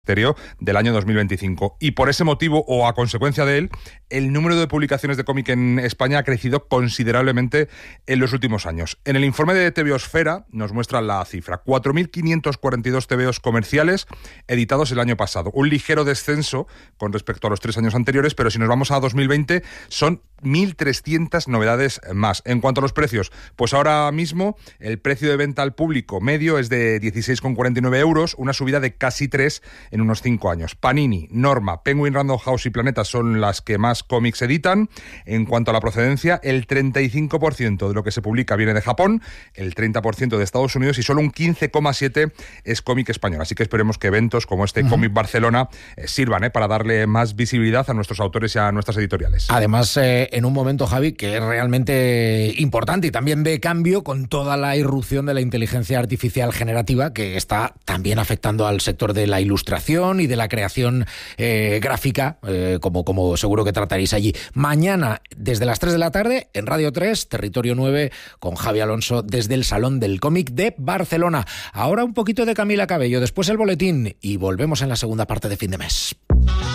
del año 2025. Y por ese motivo, o a consecuencia de él, el número de publicaciones de cómic en España ha crecido considerablemente en los últimos años. En el informe de TVOsfera nos muestra la cifra: 4.542 TVOs comerciales editados el año pasado. Un ligero descenso con respecto a los 3 años anteriores, pero si nos vamos a 2020 son 1.300 novedades más. En cuanto a los precios, pues ahora mismo el precio de venta al público medio es de 16,49 euros, una subida de casi 3 en unos 5 años. Panini, Norma, Penguin Random House y Planeta son las que más cómics editan. En cuanto a la procedencia, el 35% de lo que se publica viene de Japón, el 30% de Estados Unidos y solo un 15,7% es cómic español. Así que esperemos que eventos como este Cómic Barcelona sirvan para darle más visibilidad a nuestros autores y a nuestras editoriales. Además, en un momento, Javi, que es realmente importante y también de cambio con toda la irrupción de la inteligencia artificial generativa que está también afectando al sector de la ilustración y de la creación gráfica, como seguro que trataréis allí. Mañana, desde las 3 de la tarde, en Radio 3, Territorio 9, con Javi Alonso, desde el Salón del Cómic de Barcelona. Ahora un poquito de Camila Cabello, después el boletín y volvemos en la segunda parte de Fin de Mes.